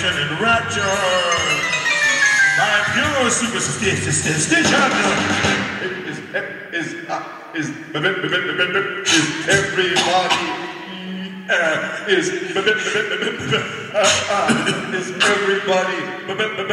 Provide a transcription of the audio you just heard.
imagination and rapture. My pure superstition is everybody